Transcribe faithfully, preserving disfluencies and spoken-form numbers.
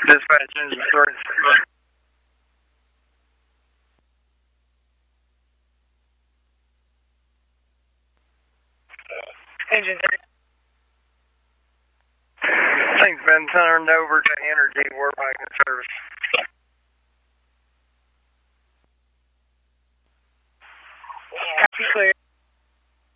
Dispatch engine three. Engine three. Thing's been turned over to Energy. We're back in service.